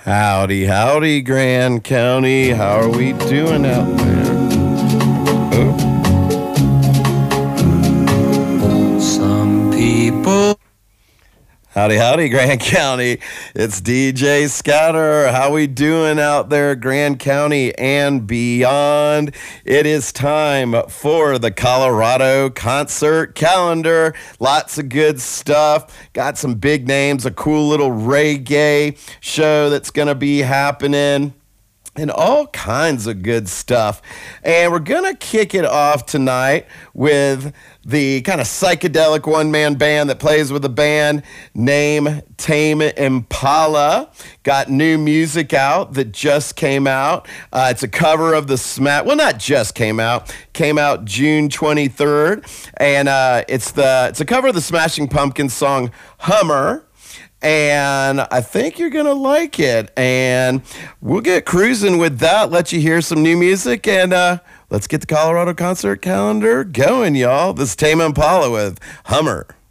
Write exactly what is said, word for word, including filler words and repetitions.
Howdy, howdy, Grand County. How are we doing out there? Oh. Some people. Howdy, howdy, Grand County. It's D J Scatter. How we doing out there, Grand County and beyond? It is time for the Colorado concert calendar. Lots of good stuff. Got some big names, a cool little reggae show that's going to be happening, and all kinds of good stuff. And we're going to kick it off tonight with the kind of psychedelic one-man band that plays with a band named Tame Impala. Got new music out that just came out. Uh, it's a cover of the Smash... Well, not just came out. Came out June twenty-third. And uh, it's the it's a cover of the Smashing Pumpkins song Hummer. And I think you're going to like it. And we'll get cruising with that, let you hear some new music, and uh, let's get the Colorado concert calendar going, y'all. This is Tame Impala with Hummer.